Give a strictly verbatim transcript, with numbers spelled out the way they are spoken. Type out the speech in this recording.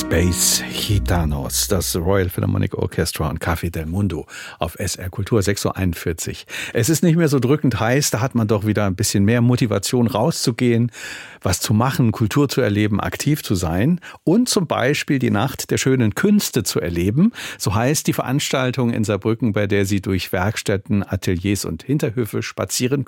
Space Gitanos, das Royal Philharmonic Orchestra und Café del Mundo auf S R Kultur, sechs Uhr einundvierzig. Es ist nicht mehr so drückend heiß, da hat man doch wieder ein bisschen mehr Motivation rauszugehen, was zu machen, Kultur zu erleben, aktiv zu sein und zum Beispiel die Nacht der schönen Künste zu erleben. So heißt die Veranstaltung in Saarbrücken, bei der Sie durch Werkstätten, Ateliers und Hinterhöfe spazieren